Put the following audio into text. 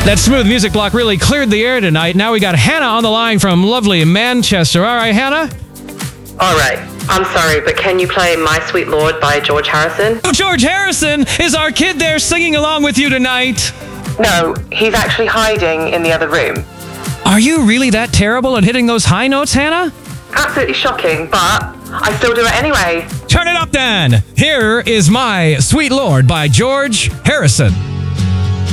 That smooth music block really cleared the air tonight. Now we got Hannah on the line from lovely Manchester. All right, Hannah? All right. I'm sorry, but can you play My Sweet Lord by George Harrison? Oh, George Harrison! Is our kid there singing along with you tonight? No, he's actually hiding in the other room. Are you really that terrible at hitting those high notes, Hannah? Absolutely shocking, but I still do it anyway. Turn it up then! Here is My Sweet Lord by George Harrison.